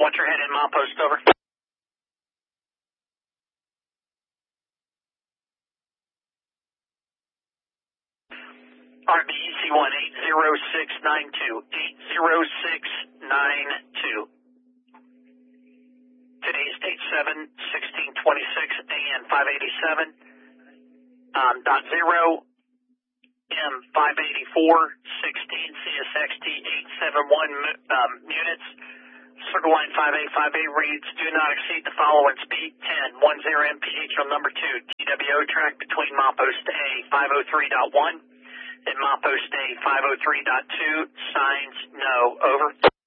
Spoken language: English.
Watch your head in milepost, over. RBEC 80692. 80692. Today's date 7/16/26 AN 587. Dot 0 M584 16 CSXT 871 units. Circle line 5A reads, do not exceed the following speed: 10 mph on number 2 TWO track between milepost A 503.1 and milepost A 503.2. Signs no. Over.